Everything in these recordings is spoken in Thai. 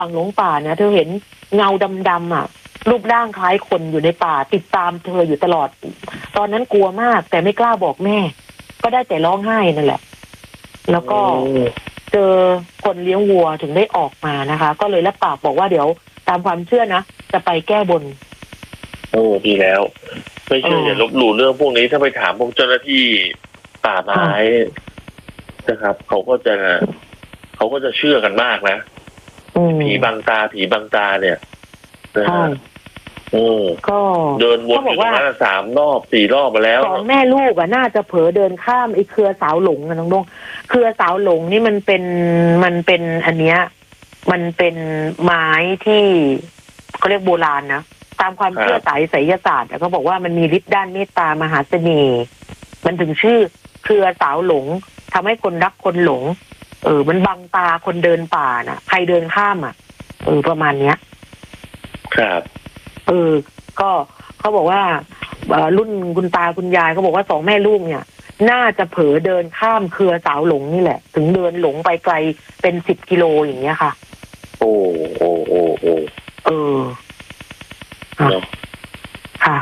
ฝั่งหลงป่าเนี่ยเธอเห็นเงาดำๆอ่ะรูปร่างคล้ายคนอยู่ในป่าติดตามเธออยู่ตลอดตอนนั้นกลัวมากแต่ไม่กล้าบอกแม่ก็ได้แต่ร้องไห้นั่นแหละแล้วก็เจอคนเลี้ยงวัวถึงได้ออกมานะคะก็เลยรับปากบอกว่าเดี๋ยวตามความเชื่อนะจะไปแก้บนโอ้ดีแล้วไม่เชื่ออย่าลบหลู่เรื่องพวกนี้ถ้าไปถามพวกเจ้าหน้าที่ป่าไม้นะครับเขาก็จะเชื่อกันมากนะผีบังตาเนี่ยนะฮะก็เดินวนอยู่ประมาณ3 รอบ 4 รอบมาแล้ว 2 แม่ลูกอ่ะน่าจะเผลอเดินข้ามไอ้เครือสาวหลงนะน้องดงเครือสาวหลงนี่มันเป็นอันเนี้ยมันเป็นไม้ที่เขาเรียกโบราณนะตามความเชื่อไสยศาสตร์เขาบอกว่ามันมีฤทธิ์ด้านเมตตามหาเสน่ห์มันถึงชื่อเครือสาวหลงทำให้คนรักคนหลงมันบังตาคนเดินป่าน่ะใครเดินข้ามอ่ะประมาณเนี้ยครับก็เขาบอกว่ารุ่นคุณตาคุณยายเขาบอกว่า2 แม่ลูกเนี่ยน่าจะเผลอเดินข้ามเครือสาวหลงนี่แหละถึงเดินหลงไปไกลเป็น10 กิโลอย่างเงี้ยค่ะโอ้ค่ะ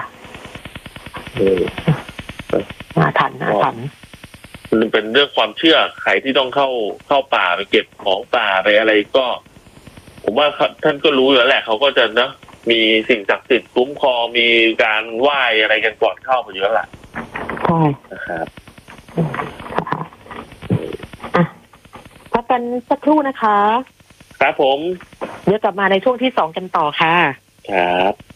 น่าทันมันเป็นเรื่องความเชื่อใครที่ต้องเข้าป่าไปเก็บของป่าไปอะไรก็ผมว่าท่านก็รู้อยู่แล้วแหละเขาก็จะนะมีสิ่งศักดิ์สิทธิ์คุ้มครองมีการไหว้อะไรกันก่อนเข้าไปอยู่แล้วล่ะใช่นะครับพักกันสักครู่นะคะครับผมเดี๋ยวกลับมาในช่วงที่2กันต่อค่ะครับ